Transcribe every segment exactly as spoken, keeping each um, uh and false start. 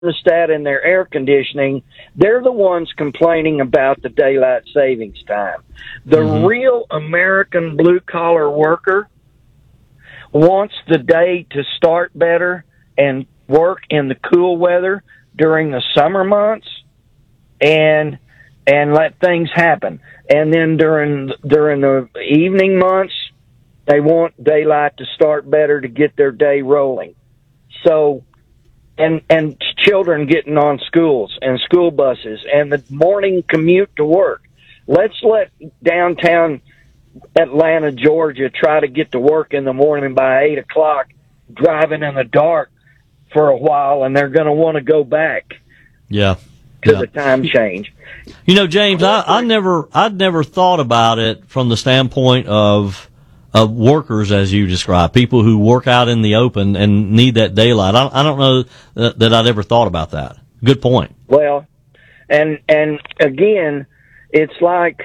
thermostat and their air conditioning, they're the ones complaining about the daylight savings time. The mm-hmm. real American blue-collar worker wants the day to start better and work in the cool weather during the summer months and and let things happen. And then during during the evening months, they want daylight to start better to get their day rolling. So, and and children getting on schools and school buses and the morning commute to work. Let's let downtown Atlanta, Georgia, try to get to work in the morning by eight o'clock, driving in the dark for a while, and they're going to want to go back. Yeah. To yeah. the time change. You know, James, I, I never, I'd never thought about it from the standpoint of of workers, as you describe, people who work out in the open and need that daylight. I, I don't know that, that I'd ever thought about that. Good point. Well, and and again, it's like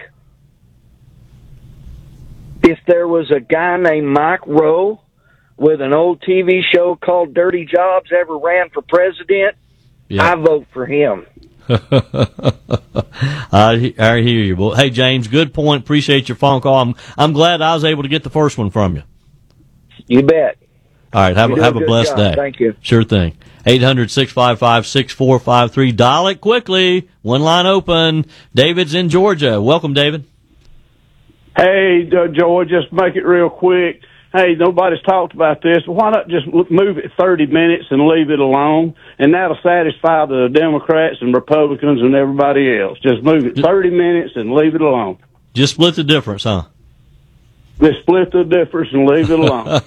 if there was a guy named Mike Rowe with an old T V show called Dirty Jobs ever ran for president, yeah. I vote for him. I, I hear you. Well, hey, James, good point. Appreciate your phone call. I'm I'm glad I was able to get the first one from you. You bet. All right, have, a, have a, a blessed job. day. Thank you. Sure thing. eight hundred, six five five, six four five three. Dial it quickly. One line open. David's in Georgia. Welcome, David. Hey, uh, Joy, just make it real quick. Hey, nobody's talked about this. Why not just move it thirty minutes and leave it alone? And that'll satisfy the Democrats and Republicans and everybody else. Just move it thirty minutes and leave it alone. Just split the difference, huh? Just split the difference and leave it alone.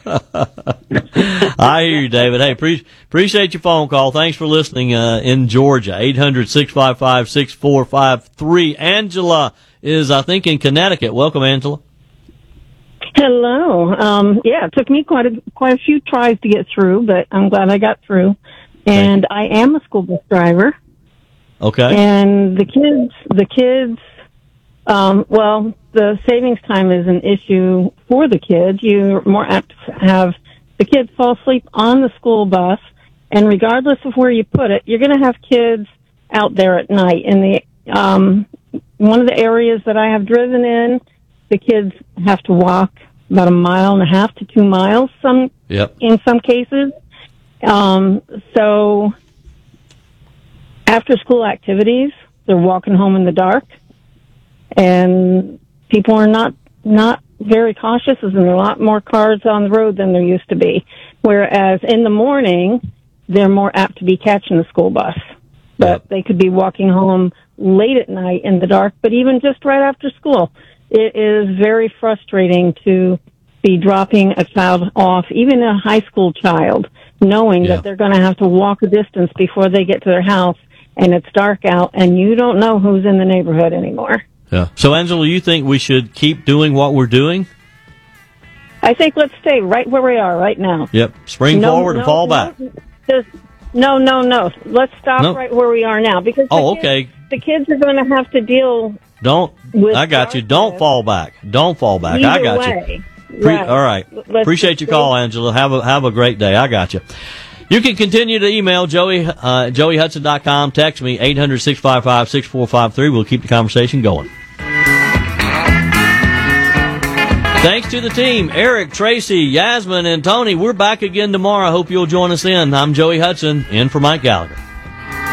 I hear you, David. Hey, pre- appreciate your phone call. Thanks for listening uh, in Georgia. eight hundred, six five five, six four five three. Angela is, I think, in Connecticut. Welcome, Angela. Hello. Um, yeah, it took me quite a quite a few tries to get through, but I'm glad I got through. And I am a school bus driver. Okay. And the kids, the kids, um, well, the savings time is an issue for the kids. You're more apt to have the kids fall asleep on the school bus, and regardless of where you put it, you're going to have kids out there at night. In the um, one of the areas that I have driven in, the kids have to walk about a mile and a half to two miles. Some yep. in some cases. Um, so after school activities, they're walking home in the dark, and people are not not very cautious. There's a lot more cars on the road than there used to be. Whereas in the morning, they're more apt to be catching the school bus. But yep. they could be walking home late at night in the dark, but even just right after school. It is very frustrating to be dropping a child off, even a high school child, knowing yeah. that they're going to have to walk a distance before they get to their house, and it's dark out, and you don't know who's in the neighborhood anymore. Yeah. So, Angela, you think we should keep doing what we're doing? I think let's stay right where we are right now. Yep. Spring no, forward no, and fall no, back. Just, no, no, no. Let's stop no. right where we are now. Because oh, the okay. Kids, the kids are going to have to deal Don't. with I got you. Don't fall back. Don't fall back. Either I got way. you. Pre- right. All right. Let's Appreciate your call, Angela. Have a have a great day. I got you. You can continue to email Joey, uh, joey hudson dot com. Text me, eight hundred, six five five, six four five three. We'll keep the conversation going. Thanks to the team, Eric, Tracy, Yasmin, and Tony. We're back again tomorrow. I hope you'll join us in. I'm Joey Hudson, in for Mike Gallagher.